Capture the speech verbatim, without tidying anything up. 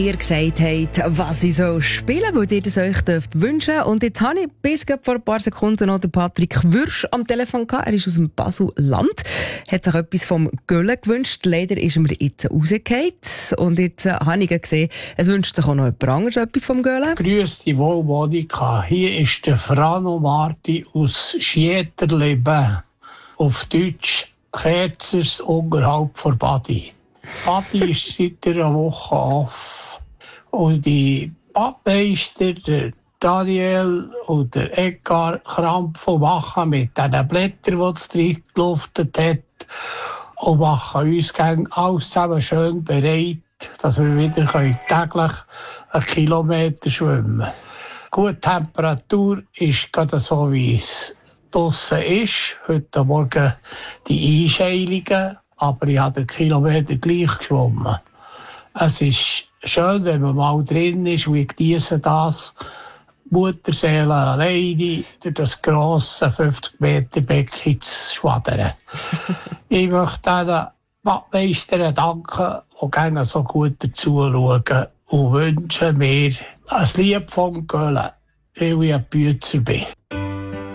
ihr gesagt habt, was ich so spielen, weil ihr das euch dürft wünschen. Und jetzt habe ich bis vor ein paar Sekunden noch den Patrick Würsch am Telefon gehabt. Er ist aus dem Basel-Land, hat sich etwas vom Gölle gewünscht. Leider ist er mir jetzt rausgefallen. Und jetzt äh, habe ich gesehen, es wünscht sich auch noch jemand anderes etwas vom Gölle. Grüß dich wohl, Monika. Hier ist der Frano Marti aus Schieterleben. Auf Deutsch Kerzers unterhalb von Badi. Badi ist seit einer Woche offen. Und die Badmeister, der Daniel und der Edgar Krampf machen mit diesen Blättern, die es reingeluftet hat, und machen uns alles zusammen schön bereit, dass wir wieder täglich einen Kilometer schwimmen können. Gute Temperatur ist gerade so, wie es draussen ist. Heute Morgen die Einscheilungen, aber ich habe den Kilometer gleich geschwommen. Es ist schön, wenn man mal drin ist, und ich genieße das. Mutterseele alleine durch das grosse fünfzig Meter Becken zu schwadern. Ich möchte den Badmeistern danken, die gerne so gut dazu schauen, und wünsche mir ein Lied vom Gölle, weil ich ein Bützer bin.